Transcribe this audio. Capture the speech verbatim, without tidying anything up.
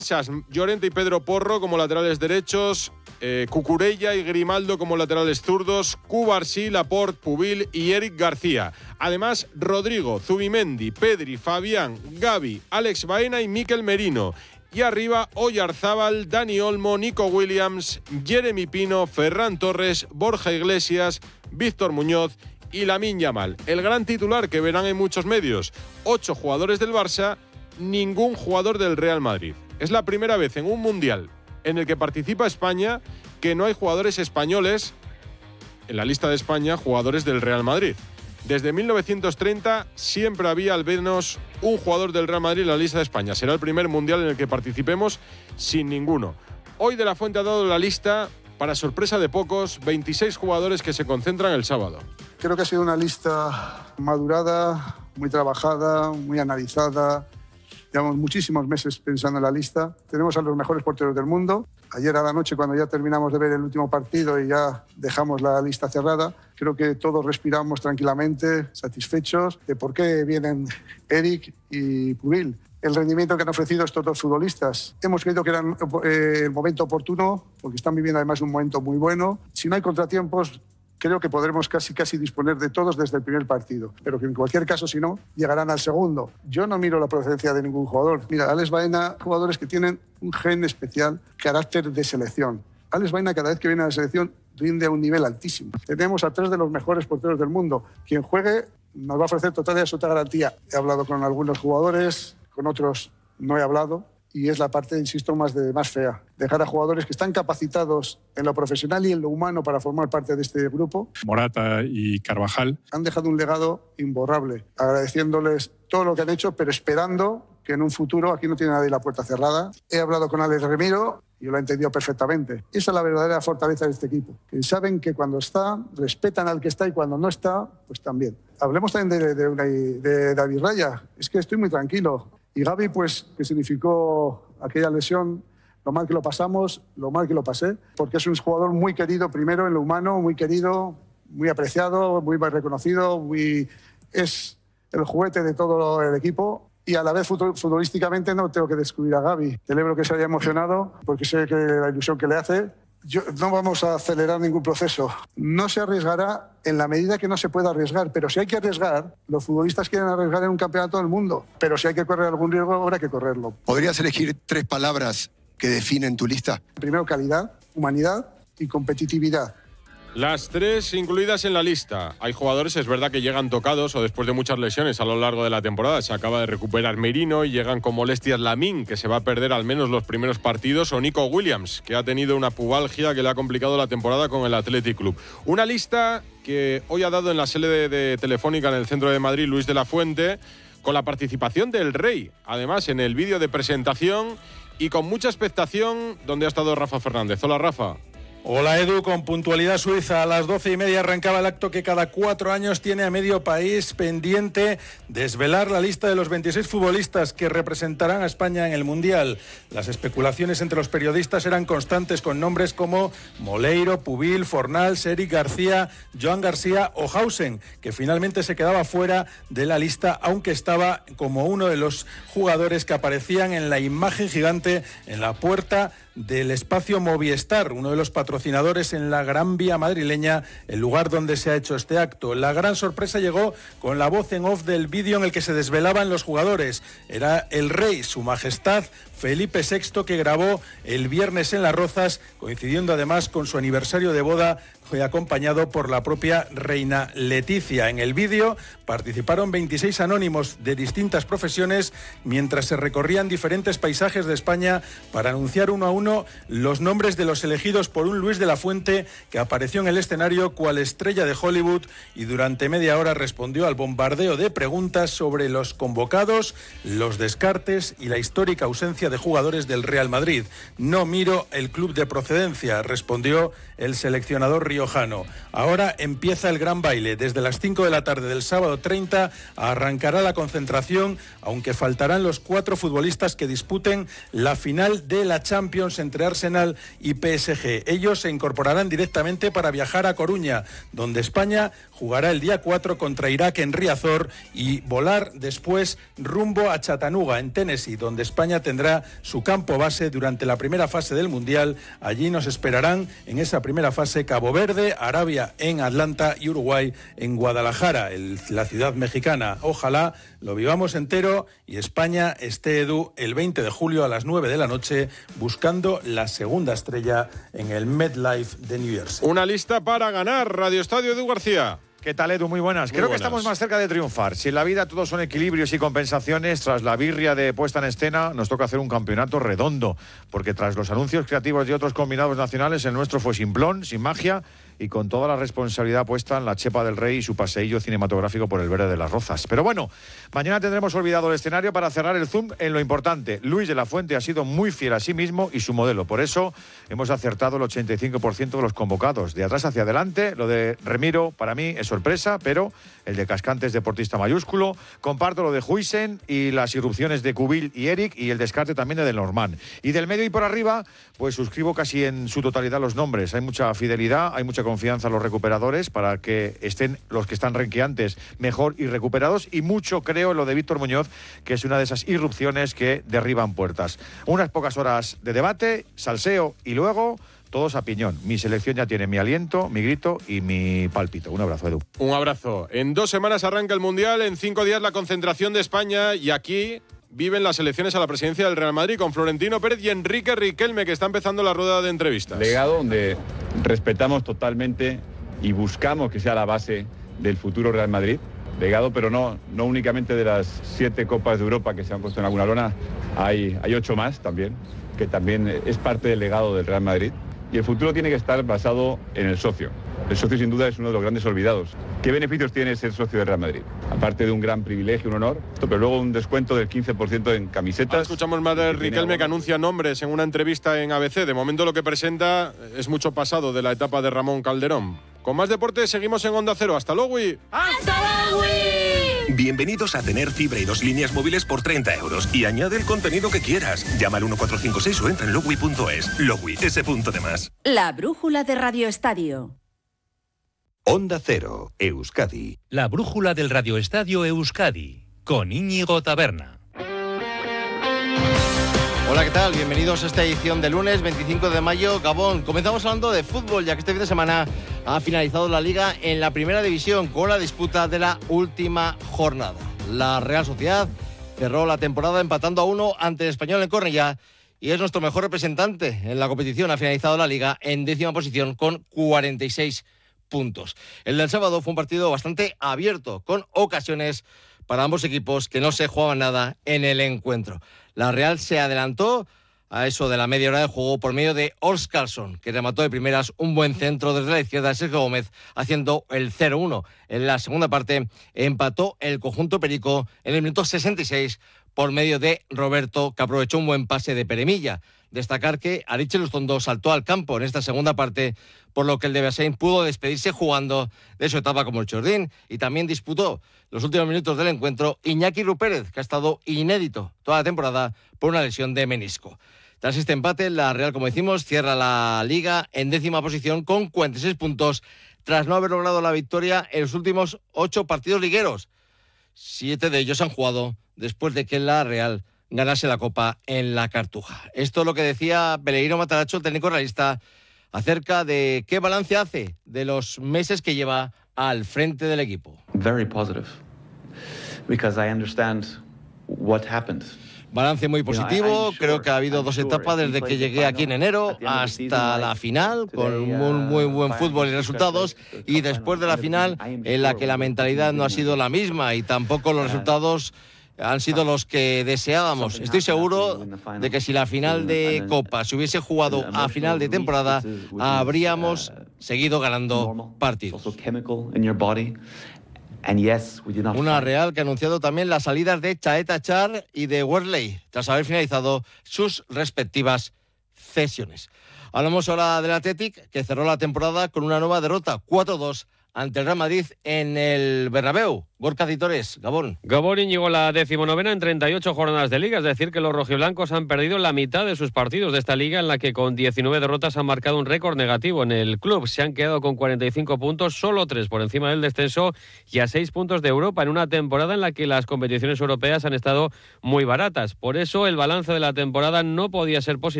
Llorente y Pedro Porro como laterales derechos, eh, Cucurella y Grimaldo como laterales zurdos, Cubarsí, Laporte, Pubil y Eric García. Además, Rodrigo, Zubimendi, Pedri, Fabián, Gavi, Alex Baena y Mikel Merino. Y arriba, Oyarzábal, Dani Olmo, Nico Williams, Jeremy Pino, Ferran Torres, Borja Iglesias, Víctor Muñoz y Lamine Yamal. El gran titular que verán en muchos medios: ocho jugadores del Barça, ningún jugador del Real Madrid. Es la primera vez en un mundial en el que participa España que no hay jugadores españoles en la lista de España, jugadores del Real Madrid. Desde mil novecientos treinta siempre había al menos un jugador del Real Madrid en la lista de España. Será el primer mundial en el que participemos sin ninguno. Hoy De La Fuente ha dado la lista, para sorpresa de pocos, veintiséis jugadores que se concentran el sábado. Creo que ha sido una lista madurada, muy trabajada, muy analizada. Llevamos muchísimos meses pensando en la lista. Tenemos a los mejores porteros del mundo. Ayer a la noche, cuando ya terminamos de ver el último partido y ya dejamos la lista cerrada, creo que todos respiramos tranquilamente, satisfechos de por qué vienen Eric y Pubil. El rendimiento que han ofrecido estos dos futbolistas. Hemos creído que era eh, el momento oportuno, porque están viviendo además un momento muy bueno. Si no hay contratiempos, creo que podremos casi, casi disponer de todos desde el primer partido. Pero que en cualquier caso, si no, llegarán al segundo. Yo no miro la procedencia de ningún jugador. Mira, Alex Baena, jugadores que tienen un gen especial, carácter de selección. Alex Baena, cada vez que viene a la selección, rinde a un nivel altísimo. Tenemos a tres de los mejores porteros del mundo. Quien juegue nos va a ofrecer total y absoluta garantía. He hablado con algunos jugadores, con otros no he hablado. Y es la parte, insisto, más, de, más fea. Dejar a jugadores que están capacitados en lo profesional y en lo humano para formar parte de este grupo. Morata y Carvajal. Han dejado un legado imborrable, agradeciéndoles todo lo que han hecho, pero esperando que en un futuro, aquí no tiene nadie la puerta cerrada. He hablado con Alex Remiro y lo he entendido perfectamente. Esa es la verdadera fortaleza de este equipo, que saben que cuando está, respetan al que está y cuando no está, pues también. Hablemos también de, de, de, de David Raya. Es que estoy muy tranquilo. Y Gavi, pues, que significó aquella lesión, lo mal que lo pasamos, lo mal que lo pasé, porque es un jugador muy querido, primero en lo humano, muy querido, muy apreciado, muy reconocido, muy... es el juguete de todo el equipo. Y a la vez futbolísticamente no tengo que descubrir a Gavi. Celebro que se haya emocionado, porque sé que la ilusión que le hace. Yo, no vamos a acelerar ningún proceso. No se arriesgará en la medida que no se pueda arriesgar, pero si hay que arriesgar, los futbolistas quieren arriesgar en un campeonato del mundo, pero si hay que correr algún riesgo, habrá que correrlo. ¿Podrías elegir tres palabras que definen tu lista? Primero, calidad, humanidad y competitividad. Las tres incluidas en la lista. Hay jugadores, es verdad, que llegan tocados o después de muchas lesiones a lo largo de la temporada. Se acaba de recuperar Merino y llegan con molestias Lamine, que se va a perder al menos los primeros partidos, o Nico Williams, que ha tenido una pubalgia que le ha complicado la temporada con el Athletic Club. Una lista que hoy ha dado en la sede de, de Telefónica en el centro de Madrid Luis de la Fuente, con la participación del Rey, además en el vídeo de presentación y con mucha expectación, donde ha estado Rafa Fernández. Hola, Rafa. Hola Edu, con puntualidad suiza a las doce y media arrancaba el acto que cada cuatro años tiene a medio país pendiente: desvelar la lista de los veintiséis futbolistas que representarán a España en el Mundial. Las especulaciones entre los periodistas eran constantes, con nombres como Moleiro, Pubil, Fornals, Eric García, Joan García o Hausen, que finalmente se quedaba fuera de la lista, aunque estaba como uno de los jugadores que aparecían en la imagen gigante en la puerta del espacio Movistar, uno de los patrocinadores en la Gran Vía madrileña, el lugar donde se ha hecho este acto. La gran sorpresa llegó con la voz en off del vídeo en el que se desvelaban los jugadores. Era el Rey, su majestad Felipe sexto, que grabó el viernes en Las Rozas, coincidiendo además con su aniversario de boda, fue acompañado por la propia reina Leticia. En el vídeo participaron veintiséis anónimos de distintas profesiones mientras se recorrían diferentes paisajes de España para anunciar uno a uno los nombres de los elegidos por un Luis de la Fuente que apareció en el escenario cual estrella de Hollywood y durante media hora respondió al bombardeo de preguntas sobre los convocados, los descartes y la histórica ausencia de jugadores del Real Madrid. No miro el club de procedencia, respondió el seleccionador rio riojano. Ahora empieza el gran baile. Desde las cinco de la tarde del sábado treinta arrancará la concentración, aunque faltarán los cuatro futbolistas que disputen la final de la Champions entre Arsenal y P S G. Ellos se incorporarán directamente para viajar a Coruña, donde España jugará el día cuatro contra Irak en Riazor y volar después rumbo a Chattanooga, en Tennessee, donde España tendrá su campo base durante la primera fase del Mundial. Allí nos esperarán en esa primera fase Cabo Verde, Arabia en Atlanta y Uruguay en Guadalajara, el, la ciudad mexicana. Ojalá lo vivamos entero y España esté, Edu, el veinte de julio a las nueve de la noche buscando la segunda estrella en el MetLife de New Jersey. Una lista para ganar. Radio Estadio, Edu García. ¿Qué tal, Edu? Muy buenas. Muy Creo buenas. que estamos más cerca de triunfar. Si en la vida todos son equilibrios y compensaciones, tras la birria de puesta en escena, nos toca hacer un campeonato redondo. Porque tras los anuncios creativos de otros combinados nacionales, el nuestro fue simplón, sin magia y con toda la responsabilidad puesta en la chepa del rey y su paseillo cinematográfico por el verde de las Rozas. Pero bueno, mañana tendremos olvidado el escenario para cerrar el zoom en lo importante. Luis de la Fuente ha sido muy fiel a sí mismo y su modelo. Por eso hemos acertado el ochenta y cinco por ciento de los convocados. De atrás hacia adelante, lo de Remiro para mí es sorpresa, pero el de Cascante es deportista mayúsculo. Comparto lo de Huijsen y las irrupciones de Kubil y Eric y el descarte también de Del Normand. Y del medio y por arriba, pues suscribo casi en su totalidad los nombres. Hay mucha fidelidad, hay mucha confianza en los recuperadores para que estén los que están renqueantes mejor y recuperados, y mucho creo en lo de Víctor Muñoz, que es una de esas irrupciones que derriban puertas. Unas pocas horas de debate, salseo y luego todos a piñón. Mi selección ya tiene mi aliento, mi grito y mi pálpito. Un abrazo, Edu. Un abrazo. En dos semanas arranca el Mundial, en cinco días la concentración de España y aquí viven las elecciones a la presidencia del Real Madrid con Florentino Pérez y Enrique Riquelme, que está empezando la rueda de entrevistas. Legado donde respetamos totalmente y buscamos que sea la base del futuro Real Madrid. Legado, pero no, no únicamente de las siete Copas de Europa que se han puesto en alguna lona, hay, hay ocho más también, que también es parte del legado del Real Madrid. Y el futuro tiene que estar basado en el socio. El socio sin duda es uno de los grandes olvidados. ¿Qué beneficios tiene ser socio del Real Madrid? Aparte de un gran privilegio, un honor, pero luego un descuento del quince por ciento en camisetas. Ahora escuchamos más de Riquelme, que anuncia nombres en una entrevista en A B C. De momento lo que presenta es mucho pasado de la etapa de Ramón Calderón. Con más deporte seguimos en Onda Cero. ¡Hasta luego! ¡Hasta luego! Bienvenidos a tener fibra y dos líneas móviles por treinta euros. Y añade el contenido que quieras. Llama al uno cuatro cinco seis o entra en logui punto es. Logui, ese punto de más. La brújula de Radio Estadio. Onda Cero, Euskadi. La brújula del Radio Estadio Euskadi, con Íñigo Taberna. Hola, ¿qué tal? Bienvenidos a esta edición de lunes veinticinco de mayo, Gabón. Comenzamos hablando de fútbol, ya que este fin de semana ha finalizado la Liga en la primera división con la disputa de la última jornada. La Real Sociedad cerró la temporada empatando a uno ante el Español en Cornellá y es nuestro mejor representante en la competición. Ha finalizado la Liga en décima posición con cuarenta y seis puntos. El del sábado fue un partido bastante abierto, con ocasiones para ambos equipos que no se jugaban nada en el encuentro. La Real se adelantó a eso de la media hora de juego por medio de Oscarsson, que remató de primeras un buen centro desde la izquierda de Sergio Gómez, haciendo el cero uno. En la segunda parte empató el conjunto perico en el minuto sesenta y seis por medio de Roberto, que aprovechó un buen pase de Peremilla. Destacar que Aritz Lustondo saltó al campo en esta segunda parte, por lo que el de Beasain pudo despedirse jugando de su etapa como el Chordín, y también disputó los últimos minutos del encuentro Iñaki Rupérez, que ha estado inédito toda la temporada por una lesión de menisco. Tras este empate, la Real, como decimos, cierra la Liga en décima posición con cuarenta y seis puntos, tras no haber logrado la victoria en los últimos ocho partidos ligueros. Siete de ellos han jugado después de que la Real ganase la Copa en la Cartuja. Esto es lo que decía Beleiro Mataracho, el técnico realista, acerca de qué balance hace de los meses que lleva al frente del equipo. Very positive, because I understand what happened. Balance muy positivo. Creo que ha habido dos etapas desde que llegué aquí en enero hasta la final, con un muy buen fútbol y resultados, y después de la final en la que la mentalidad no ha sido la misma y tampoco los resultados han sido los que deseábamos. Estoy seguro de que si la final de Copa se hubiese jugado a final de temporada, habríamos seguido ganando partidos. Una Real que ha anunciado también las salidas de Chaeta Char y de Wesley, tras haber finalizado sus respectivas cesiones. Hablamos ahora del Athletic, que cerró la temporada con una nueva derrota, cuatro dos, ante el Real Madrid en el Bernabéu. Gorka Citores, Gabón. Gabón, Íñigo, la decimonovena en treinta y ocho jornadas de liga, es decir, que los rojiblancos han perdido la mitad de sus partidos de esta liga, en la que con diecinueve derrotas han marcado un récord negativo en el club. Se han quedado con cuarenta y cinco puntos, solo tres por encima del descenso y a seis puntos de Europa, en una temporada en la que las competiciones europeas han estado muy baratas. Por eso el balance de la temporada no podía ser positivo